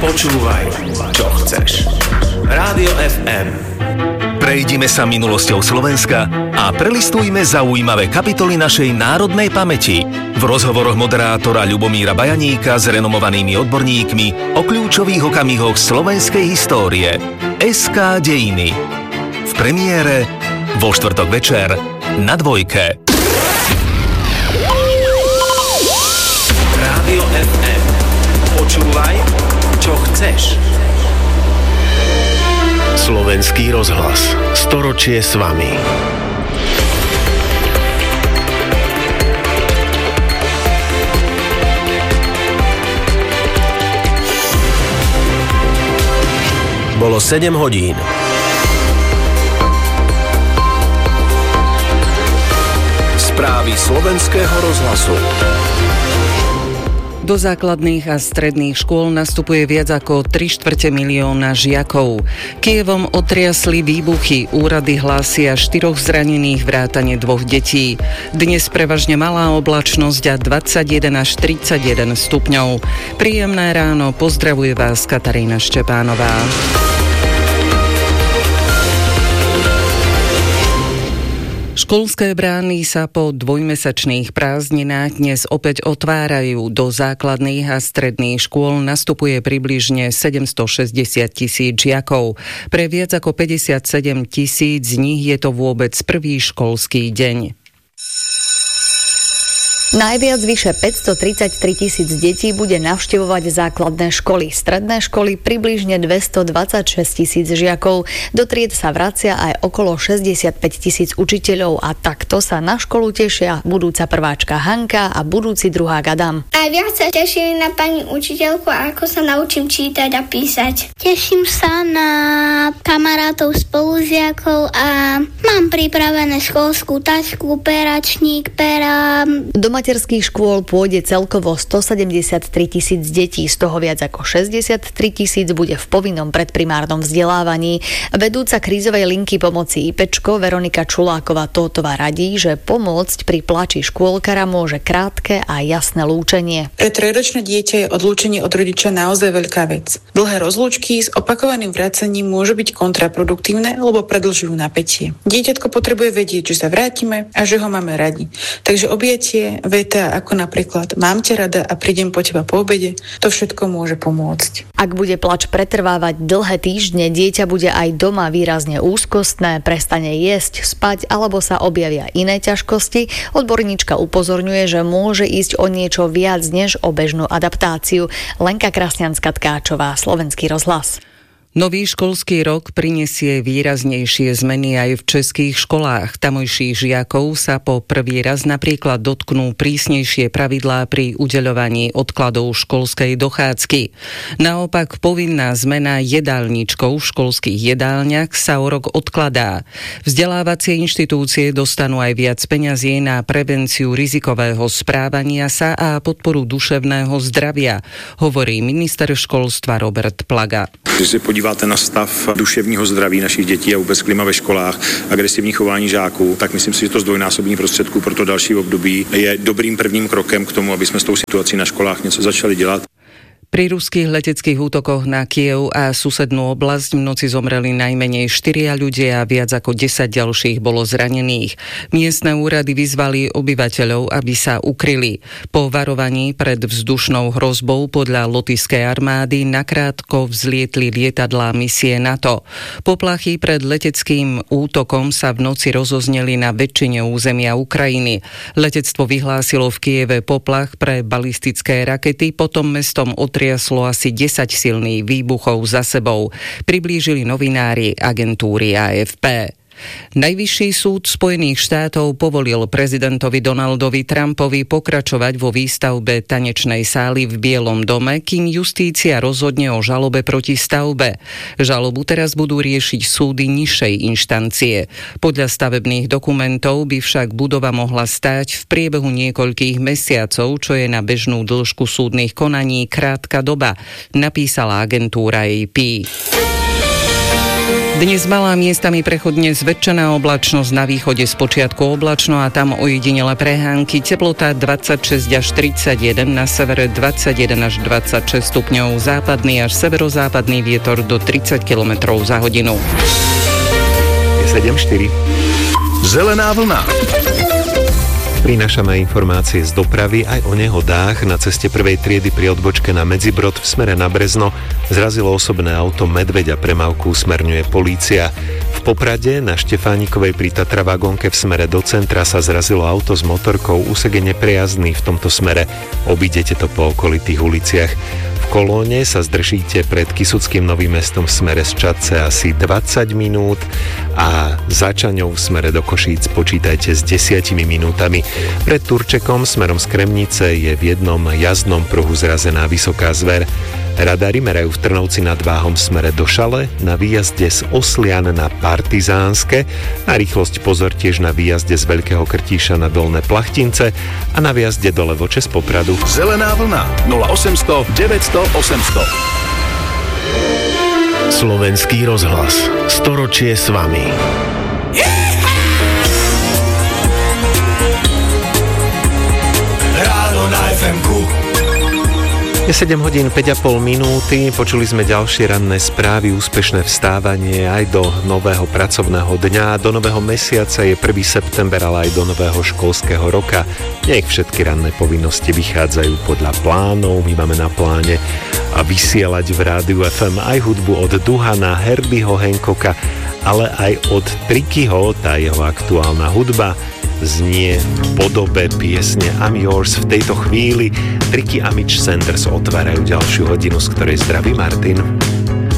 Počúvaj, čo chceš. Rádio FM. Prejdime sa minulosťou Slovenska a prelistujme zaujímavé kapitoly našej národnej pamäti. V rozhovoroch moderátora Ľubomíra Bajaníka s renomovanými odborníkmi o kľúčových okamihoch slovenskej histórie. SK Dejiny. V premiére vo štvrtok večer na Dvojke. Rádio FM. Počúvaj, čo chceš. Slovenský rozhlas. Storočie s vami. Bolo 7 hodín. Správy Slovenského rozhlasu. Do základných a stredných škôl nastupuje viac ako 3/4 milióna žiakov. Kyjevom otriasli výbuchy, úrady hlásia 4 zranených vrátane 2 detí. Dnes prevažne malá oblačnosť a 21 až 31 stupňov. Príjemné ráno, pozdravuje vás Katarína Štepánová. Školské brány sa po dvojmesačných prázdninách dnes opäť otvárajú. Do základných a stredných škôl nastupuje približne 760 000 žiakov. Pre viac ako 57 000 z nich je to vôbec prvý školský deň. Najviac vyše 533 000 detí bude navštevovať základné školy. Stredné školy približne 226 000 žiakov. Do tried sa vracia aj okolo 65 000 učiteľov a takto sa na školu tešia budúca prváčka Hanka a budúci druhák Adam. Najviac sa teším na pani učiteľku a ako sa naučím čítať a písať. Teším sa na kamarátov, spolužiakov a mám pripravené školskú tašku, peračník, pera. Do materských škôl pôjde celkovo 173 000 detí, z toho viac ako 63 000 bude v povinnom predprimárnom vzdelávaní. Vedúca krízovej linky pomoci IPčko Veronika Čuláková-Tótová radí, že pomôcť pri plači škôlkara môže krátke a jasné lúčenie. Pre trojročné dieťa je odlúčenie od rodiča naozaj veľká vec. Dlhé rozlúčky s opakovaným vracaním môžu byť kontraproduktívne, lebo predĺžujú napätie. Dieťatko potrebuje vedieť, že sa vrátime a že ho máme radi. Takže objatie, veta ako napríklad mám ťa rada a prídem po teba po obede, to všetko môže pomôcť. Ak bude plač pretrvávať dlhé týždne, dieťa bude aj doma výrazne úzkostné, prestane jesť, spať alebo sa objavia iné ťažkosti, odborníčka upozorňuje, že môže ísť o niečo viac než o bežnú adaptáciu. Lenka Krasňanská-Tkáčová, Slovenský rozhlas. Nový školský rok prinesie výraznejšie zmeny aj v českých školách. Tamojších žiakov sa po prvý raz napríklad dotknú prísnejšie pravidlá pri udeľovaní odkladov školskej dochádzky. Naopak povinná zmena jedálničkov v školských jedálniach sa o rok odkladá. Vzdelávacie inštitúcie dostanú aj viac peňazí na prevenciu rizikového správania sa a podporu duševného zdravia, hovorí minister školstva Robert Plaga. Když se podíváte na stav duševního zdraví našich dětí a vůbec klima ve školách, agresivní chování žáků, tak myslím si, že to zdvojnásobení prostředků pro to další období je dobrým prvním krokem k tomu, aby jsme s tou situací na školách něco začali dělat. Pri ruských leteckých útokoch na Kyjev a susednú oblasť v noci zomreli najmenej 4 ľudia a viac ako 10 ďalších bolo zranených. Miestne úrady vyzvali obyvateľov, aby sa ukryli. Po varovaní pred vzdušnou hrozbou podľa lotyšskej armády nakrátko vzlietli lietadlá misie NATO. Poplachy pred leteckým útokom sa v noci rozozneli na väčšine územia Ukrajiny. Letectvo vyhlásilo v Kyjeve poplach pre balistické rakety, potom mestom otriaslo asi 10 silných výbuchov za sebou, priblížili novinári agentúry AFP. Najvyšší súd Spojených štátov povolil prezidentovi Donaldovi Trumpovi pokračovať vo výstavbe tanečnej sály v Bielom dome, kým justícia rozhodne o žalobe proti stavbe. Žalobu teraz budú riešiť súdy nižšej inštancie. Podľa stavebných dokumentov by však budova mohla stáť v priebehu niekoľkých mesiacov, čo je na bežnú dĺžku súdnych konaní krátka doba, napísala agentúra AP. Dnes malá miestami prechodne zväčšená oblačnosť, na východe spočiatku oblačno a tam ojedinele prehánky. Teplota 26 až 31, na severe 21 až 26 stupňov, západný až severozápadný vietor do 30 km za hodinu. 7:04. Zelená vlna. Prinášame informácie z dopravy aj o nehodách. Na ceste prvej triedy pri odbočke na Medzibrod v smere na Brezno zrazilo osobné auto Medveď a premávku usmerňuje polícia. V Poprade na Štefánikovej pri Tatra vagónke v smere do centra sa zrazilo auto s motorkou, úsek je neprejazdný v tomto smere. Obídete to po okolitých uliciach. V Kolóne sa zdržíte pred Kysuckým Novým Mestom v smere z Čadce asi 20 minút a za Čaňou v smere do Košíc počítajte s 10 minútami. Pred Turčekom smerom z Kremnice je v jednom jazdnom pruhu zrazená vysoká zver. Radary merajú v Trnovci nad Váhom v smere do Šale, na výjazde z Oslian na Partizánske, na rýchlosť pozor tiež na výjazde z Veľkého Krtíša na Dolné Plachtince a na výjazde do Levoče z Popradu. Zelená vlna 0800 900 800. Slovenský rozhlas. Storočie s vami. Ráno na FM-ku. Je 7 hodín 5,5 minúty, počuli sme ďalšie ranné správy, úspešné vstávanie aj do nového pracovného dňa. Do nového mesiaca je 1. september, ale aj do nového školského roka. Nech všetky ranné povinnosti vychádzajú podľa plánov. My máme na pláne a vysielať v Rádiu FM aj hudbu od Duhana, Herbieho Hancocka, ale aj od Trickyho, tá jeho aktuálna hudba znie v podobe piesne I'm Yours. V tejto chvíli Tricky a Mitch Sanders otvárajú ďalšiu hodinu, z ktorej zdraví Martin.